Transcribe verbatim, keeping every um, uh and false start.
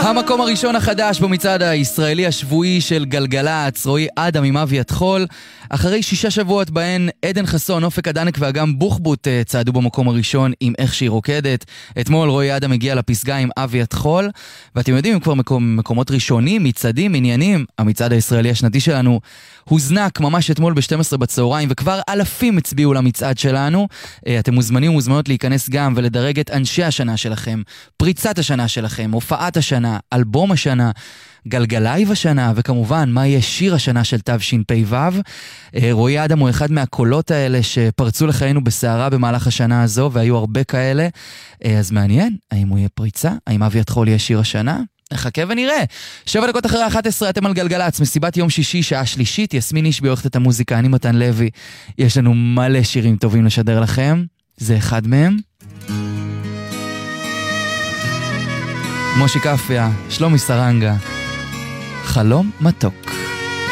המקום הראשון החדש במצעד הישראלי השבועי של גלגלצ, רועי אדם עם אבי התחול. אחרי שישה שבועות בהן עדן חסון, אופק הדנק ואגם בוחבוט צעדו במקום הראשון עם איך שהיא רוקדת. אתמול רועי אדם הגיע לפסגה עם אבי התחול, ואתם יודעים, הם כבר מקום, מקומות ראשונים, מצעדים, עניינים. המצעד הישראלי השנתי שלנו הוזנק ממש אתמול ב-שתים עשרה בצהריים, וכבר אלפים הצביעו למצעד שלנו. אתם מוזמנים ומוזמנות להיכנס גם ולדרג את אנשי השנה שלכם, פריצת השנה שלכם, הופעת השנה, אלבום השנה, גלגלייב השנה, וכמובן מה יהיה שיר השנה של תשפ"ו. רועי אדם הוא אחד מהקולות האלה שפרצו לחיינו בסערה במהלך השנה הזו, והיו הרבה כאלה. אז מעניין, האם הוא יהיה פריצה? האם אבי התחול יהיה שיר השנה? נחכה ונראה. שבע דקות אחרי אחת עשרה אתם על גלגלצ, מסיבת יום שישי, שעה שלישית. יסמין איש בעורכת את המוזיקה, אני מתן לוי. יש לנו מלא שירים טובים לשדר לכם, זה אחד מהם. מושי קפיה, שלומי סרנגה, חלום מתוק.